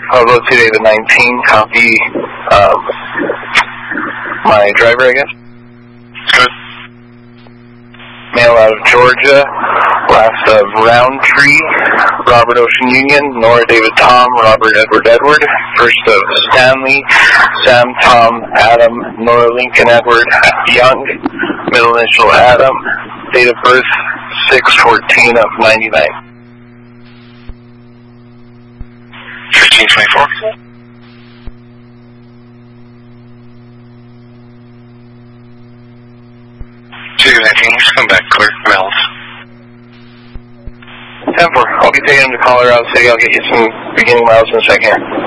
I'll go today the 19, copy my driver, I guess. Good. Mail out of Georgia, last of Roundtree, Robert Ocean Union, Nora David Tom, Robert Edward Edward, first of Stanley, Sam Tom Adam, Nora Lincoln Edward Young, middle initial Adam, date of birth 6/14 of 99. 1524. Just come back, clear miles. 10-4. I'll be taking him to Colorado City. I'll get you some beginning miles in a second.